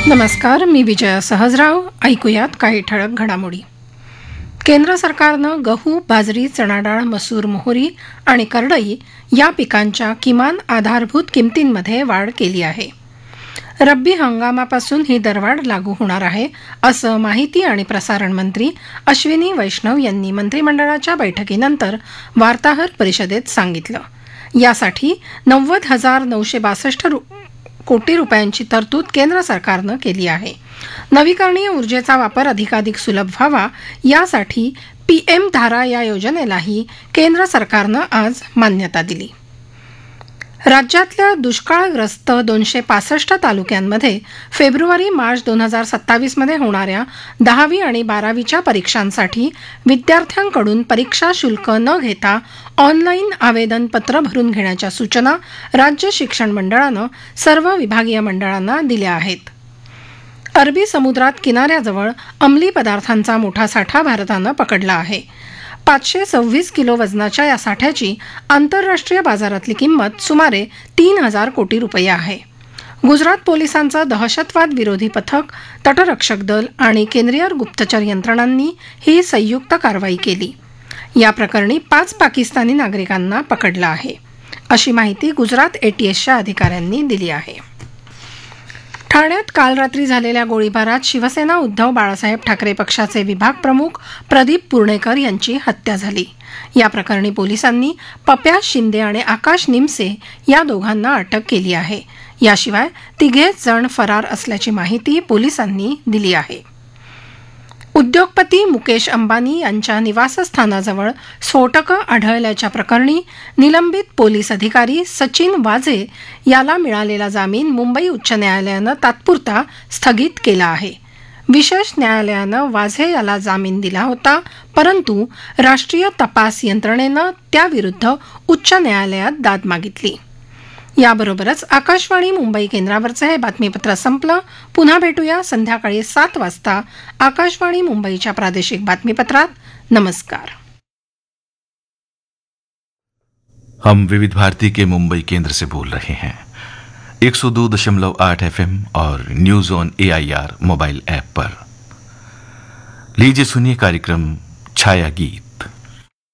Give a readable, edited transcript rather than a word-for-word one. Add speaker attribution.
Speaker 1: नमस्कार, मी विजया सहजराव. ऐकूयात काही ठळक घडामोडी. केंद्र सरकारनं गहू, बाजरी, चणा डाळ, मसूर, मोहरी आणि करडई या पिकांच्या किमान आधारभूत किमतींमध्ये वाढ केली आहे. रब्बी हंगामापासून ही दरवाढ लागू होणार आहे, असं माहिती आणि प्रसारण मंत्री अश्विनी वैष्णव यांनी मंत्रिमंडळाच्या बैठकीनंतर वार्ताहर परिषदेत सांगितलं. यासाठी 90,962 कोटी रुपयांची तरतूद केंद्र सरकारनं केली आहे. नवीकरणीय ऊर्जेचा वापर अधिकाधिक सुलभ व्हावा यासाठी पीएम धारा या योजनेलाही केंद्र सरकारनं आज मान्यता दिली. राज्यातल्या दुष्काळग्रस्त 265 तालुक्यांमध्ये फेब्रुवारी-मार्च 2027 होणाऱ्या 10वी आणि 12वीच्या परीक्षांसाठी विद्यार्थ्यांकडून परीक्षा शुल्क न घेता ऑनलाईन आवेदनपत्र भरून घेण्याच्या सूचना राज्य शिक्षण मंडळानं सर्व विभागीय मंडळांना दिल्या आहेत. अरबी समुद्रात किनाऱ्याजवळ अंमली पदार्थांचा मोठा साठा भारतानं पकडला आहे. 526 किलो वजनाच्या या साठ्याची आंतरराष्ट्रीय बाजारातली किंमत सुमारे 3,000 कोटी रुपये आहे. गुजरात पोलिसांचं दहशतवाद विरोधी पथक, तटरक्षक दल आणि केंद्रीय गुप्तचर यंत्रणांनी ही संयुक्त कारवाई केली. या प्रकरणी 5 पाकिस्तानी नागरिकांना पकडलं आहे, अशी माहिती गुजरात एटीएसच्या अधिकाऱ्यांनी दिली आहे. ठाण्यात काल रात्री झालेल्या गोळीबारात शिवसेना उद्धव बाळासाहेब ठाकरे पक्षाचे विभाग प्रमुख प्रदीप पुर्णेकर यांची हत्या झाली. या प्रकरणी पोलिसांनी पप्या शिंदे आणि आकाश निमसे या दोघांना अटक केली आहे. याशिवाय तिघेच जण फरार असल्याची माहिती पोलिसांनी दिली आहे. उद्योगपती मुकेश अंबानी यांच्या निवासस्थानाजवळ स्फोटकं आढळल्याच्या प्रकरणी निलंबित पोलीस अधिकारी सचिन वाझे याला मिळालेला जामीन मुंबई उच्च न्यायालयानं तात्पुरता स्थगित केला आहे. विशेष न्यायालयानं वाझे याला जामीन दिला होता, परंतु राष्ट्रीय तपास यंत्रणेनं त्याविरुद्ध उच्च न्यायालयात दाद मागितली. याबरोबरच आकाशवाणी मुंबई केंद्रावरचं हे बातमीपत्र संपलं. पुन्हा भेटूया संध्याकाळी 7 वाजता आकाशवाणी मुंबईच्या प्रादेशिक बातमीपत्रात. नमस्कार.
Speaker 2: हम विविध भारती के मुंबई केंद्र से बोल रहे हैं. 102.8 FM और news on AIR mobile app पर. लीजिए सुनिए कार्यक्रम छाया गीत.